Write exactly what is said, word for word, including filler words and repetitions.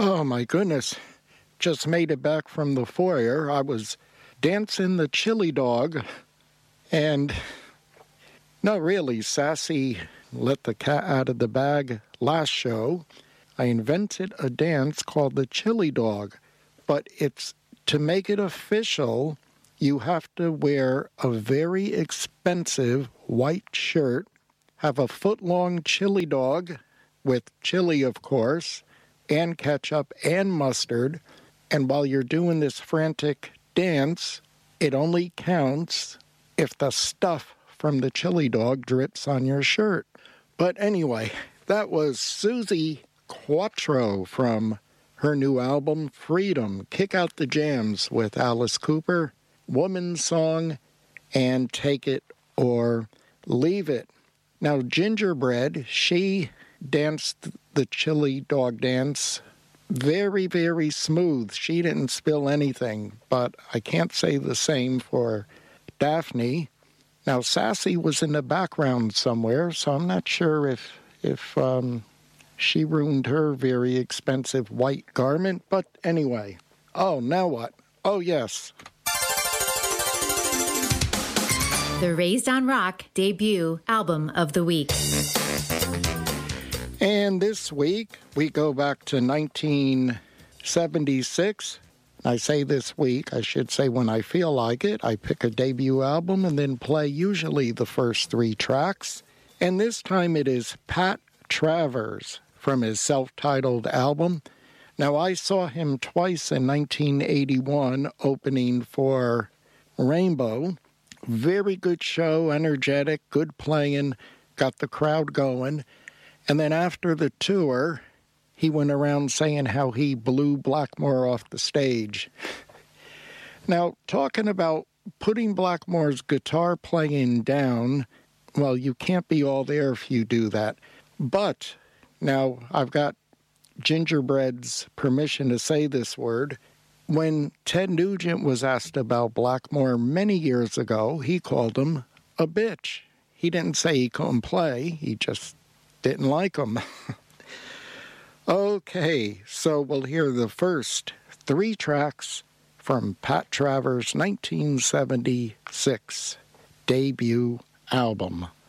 Oh, my goodness. Just made it back from the foyer. I was dancing the chili dog, and not really. Sassy let the cat out of the bag last show. I invented a dance called the chili dog, but it's to make it official, you have to wear a very expensive white shirt, have a foot-long chili dog with chili, of course, and ketchup and mustard. And while you're doing this frantic dance, it only counts if the stuff from the chili dog drips on your shirt. But anyway, that was Suzi Quatro from her new album, Freedom. Kick Out the Jams with Alice Cooper, Woman's Song, and Take It or Leave It. Now, Gingerbread, she danced the chili dog dance very, very smooth. She didn't spill anything, but I can't say the same for Daphne. Now, Sassy was in the background somewhere, so I'm not sure if if um, she ruined her very expensive white garment. But anyway, oh, now what? Oh, yes. The Raised on Rock debut album of the week. And this week, we go back to nineteen seventy-six. I say this week, I should say when I feel like it. I pick a debut album and then play usually the first three tracks. And this time it is Pat Travers from his self-titled album. Now, I saw him twice in nineteen eighty-one opening for Rainbow. Very good show, energetic, good playing, got the crowd going. And then after the tour, he went around saying how he blew Blackmore off the stage. Now, talking about putting Blackmore's guitar playing down, well, you can't be all there if you do that. But now I've got Gingerbread's permission to say this word. When Ted Nugent was asked about Blackmore many years ago, he called him a bitch. He didn't say he couldn't play, he just didn't like him. Okay, so we'll hear the first three tracks from Pat Travers' nineteen seventy-six debut album.